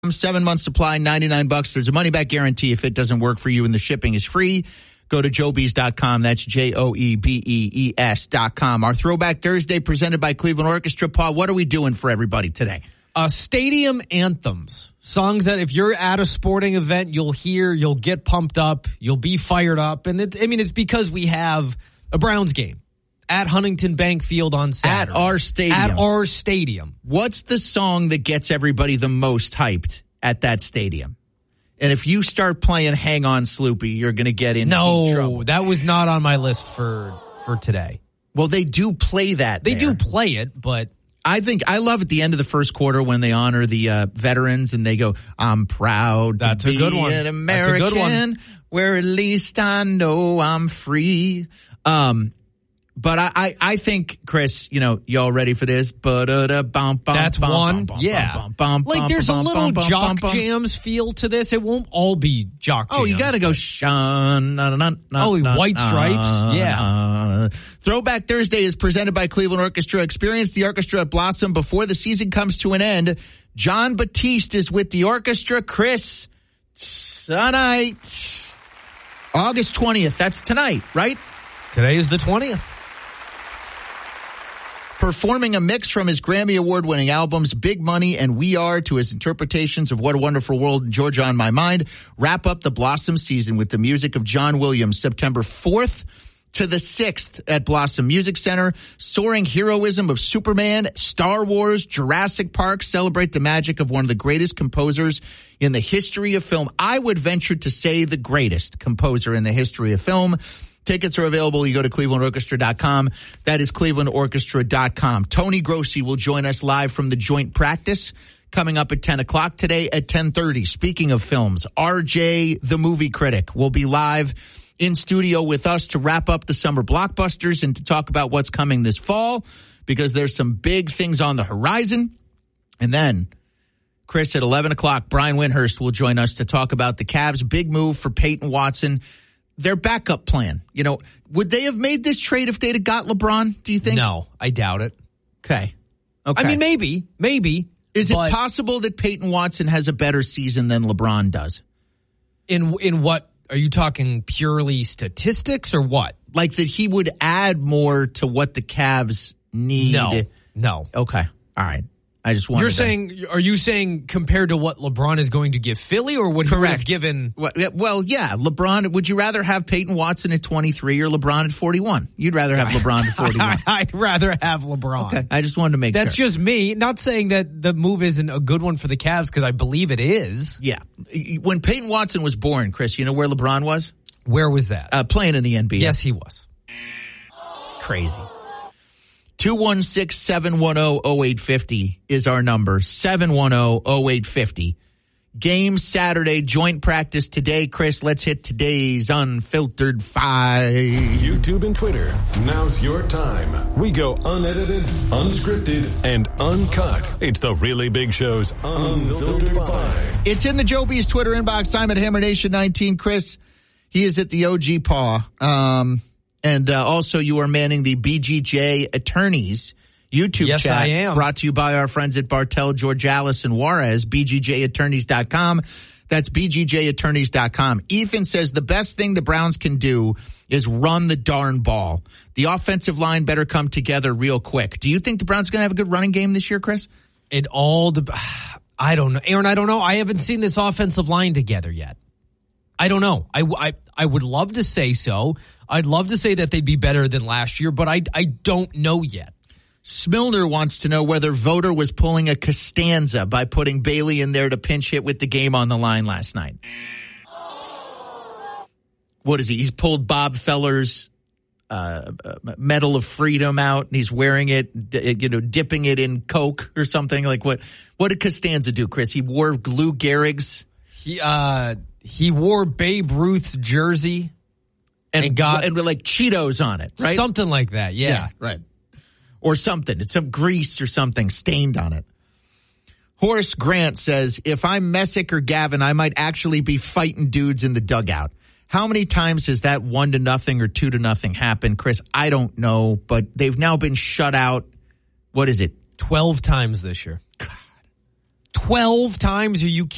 7 months supply, $99. There's a money-back guarantee if it doesn't work for you, and the shipping is free. Go to joebees.com. That's JOEBEES.com. Our Throwback Thursday presented by Cleveland Orchestra. Paul, what are we doing for everybody today? Stadium anthems. Songs that if you're at a sporting event, you'll hear, you'll get pumped up, you'll be fired up. And it's because we have a Browns game at Huntington Bank Field on Saturday. At our stadium. What's the song that gets everybody the most hyped at that stadium? And if you start playing Hang On Sloopy, you're going to get in deep trouble. No, that was not on my list for today. Well, they do play that. They do play it, but I love at the end of the first quarter when they honor the veterans and they go, I'm proud to be an American. That's a good one. Where at least I know I'm free. But I think, Chris, y'all ready for this? That's one. Yeah. Like there's a little jock jams feel to this. It won't all be jock jams. Oh, you got to go shun. White Stripes. Yeah. Throwback Thursday is presented by Cleveland Orchestra. Experience the orchestra at Blossom before the season comes to an end. John Batiste is with the orchestra. Chris, tonight, August 20th. That's tonight, right? Today is the 20th. Performing a mix from his Grammy Award-winning albums Big Money and We Are to his interpretations of What a Wonderful World and Georgia on My Mind, wrap up the Blossom season with the music of John Williams, September 4th to the 6th at Blossom Music Center. Soaring heroism of Superman, Star Wars, Jurassic Park celebrate the magic of one of the greatest composers in the history of film. I would venture to say the greatest composer in the history of film. Tickets are available. You go to clevelandorchestra.com. That is clevelandorchestra.com. Tony Grossi will join us live from the joint practice coming up at 10 o'clock today at 10:30. Speaking of films, RJ, the movie critic, will be live in studio with us to wrap up the summer blockbusters and to talk about what's coming this fall, because there's some big things on the horizon. And then, Chris, at 11 o'clock, Brian Windhurst will join us to talk about the Cavs' big move for Peyton Watson. Their backup plan. Would they have made this trade if they'd have got LeBron, do you think? No, I doubt it. Okay. I mean, maybe. Is it possible that Peyton Watson has a better season than LeBron does? In what? Are you talking purely statistics or what? Like that he would add more to what the Cavs need? No. Okay. All right. I just wanted Are you saying compared to what LeBron is going to give Philly, or would he have given? Well, yeah, LeBron. Would you rather have Peyton Watson at 23 or LeBron at 41? You'd rather have LeBron at 41. I'd rather have LeBron. Okay. I just wanted to make That's just me. Not saying that the move isn't a good one for the Cavs, because I believe it is. Yeah. When Peyton Watson was born, Chris, you know where LeBron was? Where was that? Playing in the NBA. Yes, he was. Crazy. 216-710-0850 is our number. 710-0850. Game Saturday, joint practice today. Chris, let's hit today's Unfiltered 5. YouTube and Twitter, now's your time. We go unedited, unscripted, and uncut. It's the Really Big Show's Unfiltered 5. It's in the Joe B's Twitter inbox. I'm at HammerNation19. Chris, he is at the OG Paw. And also, you are manning the BGJ Attorneys YouTube chat. Yes, I am. Brought to you by our friends at Bartel, Georgalis, and Juarez, BGJattorneys.com. That's BGJattorneys.com. Ethan says the best thing the Browns can do is run the darn ball. The offensive line better come together real quick. Do you think the Browns are going to have a good running game this year, Chris? I don't know. Aaron, I don't know. I haven't seen this offensive line together yet. I don't know. I would love to say so. I'd love to say that they'd be better than last year, but I don't know yet. Smilner wants to know whether Voter was pulling a Costanza by putting Bailey in there to pinch hit with the game on the line last night. What is he? He's pulled Bob Feller's Medal of Freedom out, and he's wearing it, dipping it in Coke or something. Like what did Costanza do, Chris? He wore Lou Gehrig's. He wore Babe Ruth's jersey and with like Cheetos on it, right? Something like that, yeah, right. Or something. It's some grease or something stained on it. Horace Grant says, if I'm Messick or Gavin, I might actually be fighting dudes in the dugout. How many times has that 1-0 or 2-0 happened, Chris? I don't know, but they've now been shut out. What is it? 12 times this year. God. 12 times? Are you kidding?